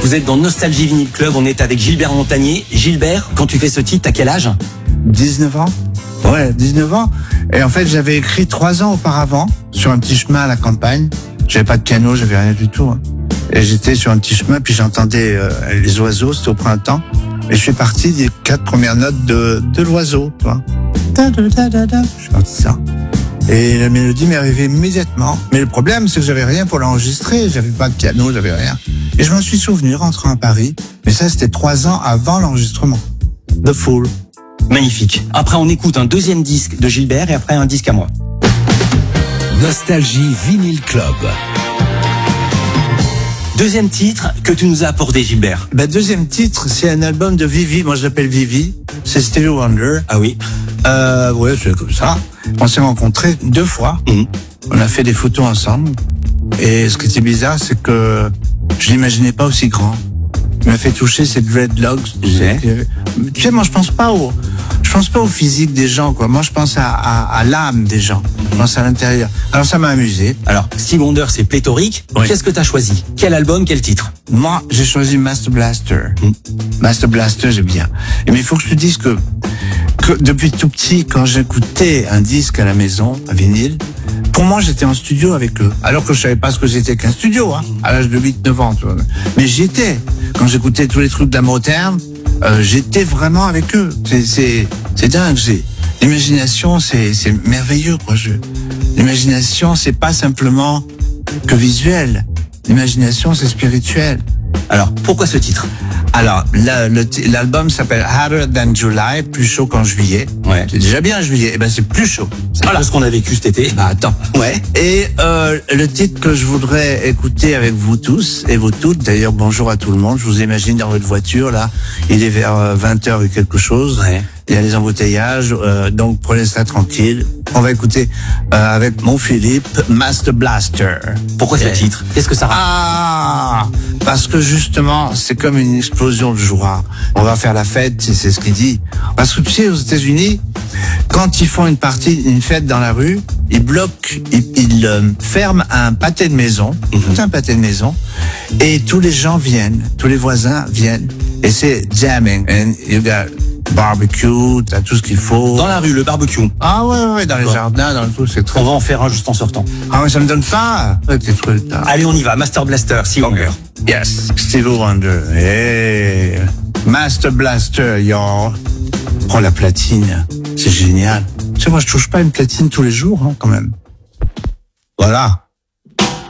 Vous êtes dans Nostalgie Vinyl Club, on est avec Gilbert Montagné. Gilbert, quand tu fais ce titre, t'as quel âge? 19 ans. Ouais, 19 ans. Et en fait, j'avais écrit 3 ans auparavant, sur un petit chemin à la campagne. J'avais pas de piano, j'avais rien du tout. Et j'étais sur un petit chemin, puis j'entendais les oiseaux, c'était au printemps. Et je suis parti des 4 premières notes de l'oiseau, tu vois. Je suis parti de ça. Et la mélodie m'est arrivée immédiatement. Mais le problème, c'est que j'avais rien pour l'enregistrer. J'avais pas de piano, j'avais rien. Et je m'en suis souvenu rentrant à Paris. Mais ça, c'était 3 ans avant l'enregistrement. The Fool. Magnifique. Après, on écoute un deuxième disque de Gilbert et après un disque à moi. Nostalgie Vinyl Club. Deuxième titre que tu nous as apporté, Gilbert. Deuxième titre, c'est un album de Vivi. Moi, je l'appelle Vivi. C'est Stevie Wonder. Ah oui. Ouais, c'est comme ça. On s'est rencontrés 2 fois. On a fait des photos ensemble. Et ce qui était bizarre, c'est que je l'imaginais pas aussi grand. Il m'a fait toucher ses dreadlocks. Tu sais, moi, je pense pas au physique des gens, quoi. Moi, je pense à l'âme des gens. Je pense à l'intérieur. Alors, ça m'a amusé. Alors, Stevie Wonder, c'est pléthorique. Oui. Qu'est-ce que t'as choisi? Quel album, quel titre? Moi, j'ai choisi Master Blaster. Master Blaster, j'aime bien. Mais il faut que je te dise que depuis tout petit, quand j'écoutais un disque à la maison, un vinyle, pour moi, j'étais en studio avec eux. Alors que je savais pas ce que c'était qu'un studio, à l'âge de 8-9 ans, tu vois. Mais j'y étais. Quand j'écoutais tous les trucs de la Motown, j'étais vraiment avec eux. C'est dingue. L'imagination, c'est merveilleux, quoi. L'imagination, c'est pas simplement que visuel. L'imagination, c'est spirituel. Alors, pourquoi ce titre? Alors, l'album s'appelle Hotter Than July, plus chaud qu'en juillet. Ouais. C'est déjà bien juillet. C'est plus chaud. C'est ce qu'on a vécu cet été. Attends. Ouais. Et le titre que je voudrais écouter avec vous tous et vous toutes, d'ailleurs, bonjour à tout le monde. Je vous imagine dans votre voiture, là. Il est vers 20h et quelque chose. Ouais. Il y a les embouteillages, donc prenez ça tranquille. On va écouter avec mon Philippe, Master Blaster. Pourquoi ce titre? Qu'est-ce que ça raconte? Parce que justement, c'est comme une explosion de joie. On va faire la fête, c'est ce qu'il dit. Parce que tu sais, aux États-Unis, quand ils font une fête dans la rue, ils bloquent, ils ferment un pâté de maison, tout un pâté de maison, et tous les gens viennent, tous les voisins viennent, et c'est jamming. And you got barbecue, t'as tout ce qu'il faut. Dans la rue, le barbecue. Ah ouais, dans les jardins, dans le tout, c'est très... On va en faire un juste en sortant. Ah ouais, ça me donne faim. Tes trucs, là. Allez, on y va. Master Blaster, Stevie Wonder. Yes, Stevie Wonder. Hey, Master Blaster, y'all. Oh, la platine, c'est génial. Tu sais, moi, je touche pas une platine tous les jours, quand même. Voilà.